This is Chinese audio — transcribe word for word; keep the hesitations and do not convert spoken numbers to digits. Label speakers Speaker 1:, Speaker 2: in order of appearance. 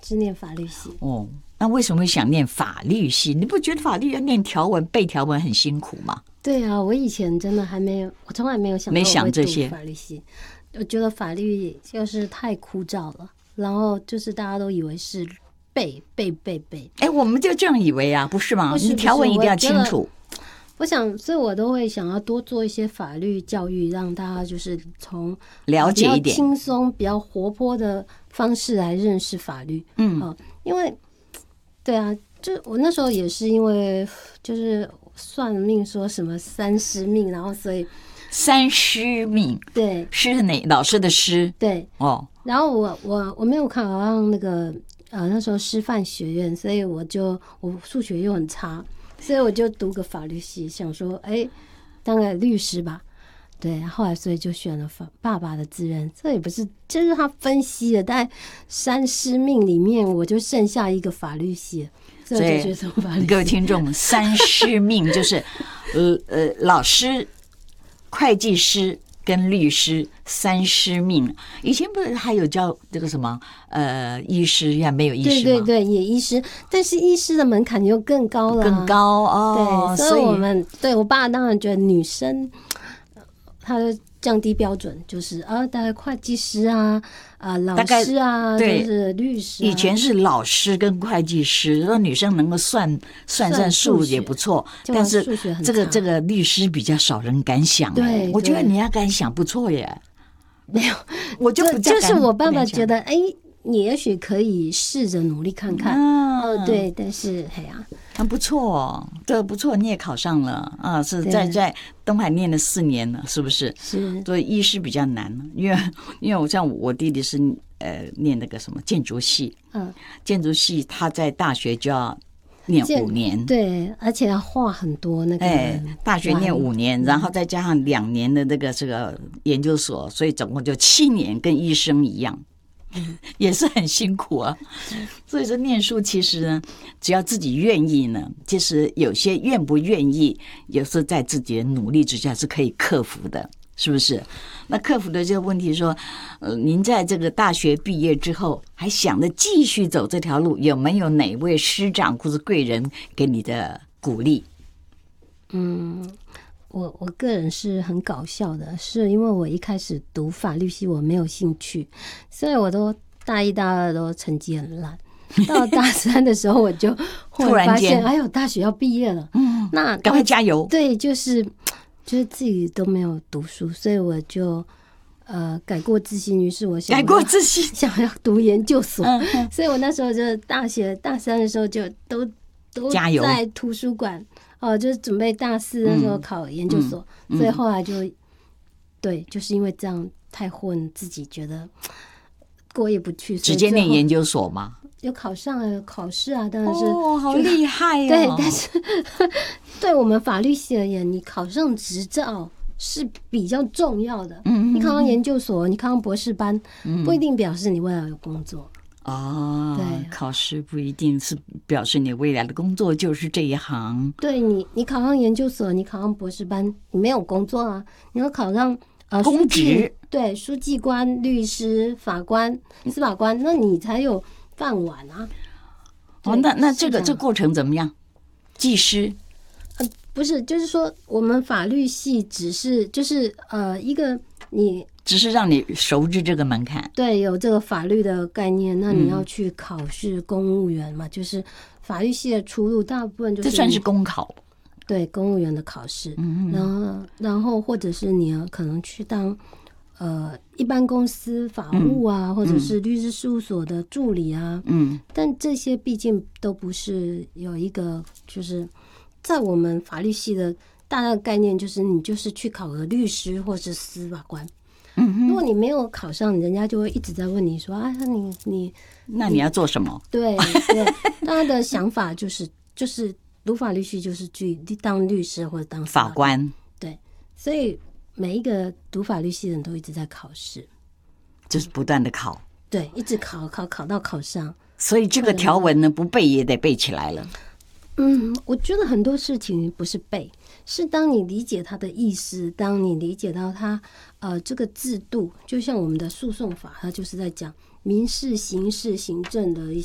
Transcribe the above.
Speaker 1: 是念法律系。
Speaker 2: 哦，那为什么会想念法律系？你不觉得法律要念条文、背条文很辛苦吗？
Speaker 1: 对啊，我以前真的还没有，我从来没有想到
Speaker 2: 没想
Speaker 1: 我会读
Speaker 2: 这些
Speaker 1: 法律系。我觉得法律就是太枯燥了，然后就是大家都以为是背背背背。
Speaker 2: 哎，我们就这样以为啊，不是吗？
Speaker 1: 不是
Speaker 2: 你条文一定要清楚。
Speaker 1: 我想，所以我都会想要多做一些法律教育，让大家就是从
Speaker 2: 了解一点
Speaker 1: 比较轻松、比较活泼的方式来认识法律。
Speaker 2: 嗯、
Speaker 1: 呃，因为对啊，就我那时候也是因为就是算命说什么三师命，然后所以
Speaker 2: 三师命，
Speaker 1: 对，
Speaker 2: 师是哪老师的师？
Speaker 1: 对
Speaker 2: 哦，
Speaker 1: 然后我我我没有考上那个呃那时候师范学院，所以我就我数学又很差。所以我就读个法律系，想说，哎，当个律师吧。对，后来所以就选了法爸爸的自认。这也不是，就是他分析的，但三师命里面，我就剩下一个法律系，所以我就觉得法律系。
Speaker 2: 各位听众，三师命就是呃呃老师、会计师跟律师三师命。以前不是还有教这个什么呃医师呀？没有医师吗？
Speaker 1: 对对对，也医师，但是医师的门槛又更高了，
Speaker 2: 更高哦。
Speaker 1: 对，所以我们对我爸当然觉得女生，他的降低标准，就是啊，大概会计师啊，啊老师啊，就是律师、啊。
Speaker 2: 以前是老师跟会计师，让女生能够算算算数也不错，但是这个这个律师比较少人敢想。
Speaker 1: 对，
Speaker 2: 我觉得你要敢想不错耶。
Speaker 1: 没有，
Speaker 2: 我就不
Speaker 1: 就是我爸爸觉得，哎，你也许可以试着努力看看。
Speaker 2: 嗯、
Speaker 1: 哦，对，但是嘿呀、
Speaker 2: 啊，很不错，这不错，你也考上了啊，是在在东海念了四年了，是不是？
Speaker 1: 是，
Speaker 2: 所以医师比较难，因为因为我像我弟弟是呃念那个什么建筑系，
Speaker 1: 嗯，
Speaker 2: 建筑系他在大学就要念五年，
Speaker 1: 对，而且要画很多那个，
Speaker 2: 哎，大学念五年，然后再加上两年的这个这个研究所，所以总共就七年，跟医生一样。也是很辛苦啊，所以说念书其实呢，只要自己愿意呢，其实有些愿不愿意，有时候在自己的努力之下是可以克服的，是不是？那克服的这个问题说，呃，您在这个大学毕业之后，还想着继续走这条路，有没有哪位师长或者贵人给你的鼓励？
Speaker 1: 嗯。我我个人是很搞笑的，是因为我一开始读法律系我没有兴趣，所以我都大一大二都成绩很烂，到了大三的时候我就忽然发现，哎呦，大学要毕业了，嗯，那
Speaker 2: 赶快加油。
Speaker 1: 对，就是就是自己都没有读书，所以我就呃改过自新，于是我想
Speaker 2: 改过自新，
Speaker 1: 想要读研究所，
Speaker 2: 嗯嗯、
Speaker 1: 所以我那时候就大学大三的时候就都都在图书馆。哦，就是准备大四那时候考研究所，嗯嗯、所以后来就对，就是因为这样太混，自己觉得过意不去，
Speaker 2: 直接念研究所吗？
Speaker 1: 有考上了考试啊，当然是
Speaker 2: 哦，好厉害哦！
Speaker 1: 对，但是对我们法律系而言，你考上执照是比较重要的。嗯，你考上研究所，你考上博士班，嗯、不一定表示你未来有工作。
Speaker 2: 哦，
Speaker 1: 对，
Speaker 2: 考试不一定是表示你未来的工作就是这一行。
Speaker 1: 对你，你考上研究所，你考上博士班，你没有工作啊。你要考上呃
Speaker 2: 公职，
Speaker 1: 对，书记官、律师、法官、司法官，那你才有饭碗啊。
Speaker 2: 哦，那那这个这过程怎么样？技师？
Speaker 1: 呃，不是，就是说我们法律系只是就是呃一个你。
Speaker 2: 只是让你熟知这个门槛，
Speaker 1: 对，有这个法律的概念，那你要去考试公务员嘛，嗯、就是法律系的出路，大部分就是
Speaker 2: 这算是公考，
Speaker 1: 对，公务员的考试，嗯、然后然后或者是你要可能去当呃一般公司法务啊，嗯、或者是律师事务所的助理啊，嗯，但这些毕竟都不是有一个就是在我们法律系的大概概念，就是你就是去考个律师或是司法官。如果你没有考上，人家就会一直在问你说：“啊，你你
Speaker 2: 那你要做什么？”
Speaker 1: 对对，他的想法就是就是读法律系就是去当律师或者当
Speaker 2: 法官。
Speaker 1: 对，所以每一个读法律系的人都一直在考试，
Speaker 2: 就是不断的考。
Speaker 1: 对，一直考考考到考上。
Speaker 2: 所以这个条文呢，不背也得背起来了。
Speaker 1: 嗯，我觉得很多事情不是背，是当你理解它的意思，当你理解到它呃这个制度，就像我们的诉讼法，它就是在讲民事、刑事、行政的一些。